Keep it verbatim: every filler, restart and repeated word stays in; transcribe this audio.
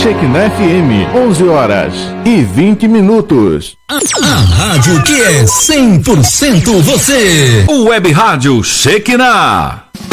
Shekinah F M, onze horas e vinte minutos. A rádio que é cem por cento você. O Web Rádio Shekinah.